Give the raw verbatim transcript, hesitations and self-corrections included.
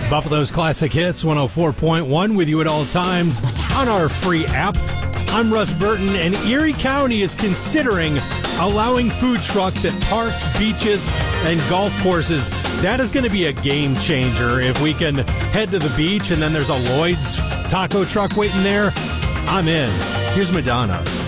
Buffalo's Classic Hits one oh four point one with you at all times on our free app. I'm Russ Burton, and Erie County is considering allowing food trucks at parks, beaches, and golf courses. That is going to be a game changer. If we can head to the beach and then there's a Lloyd's taco truck waiting there, I'm in. Here's Madonna.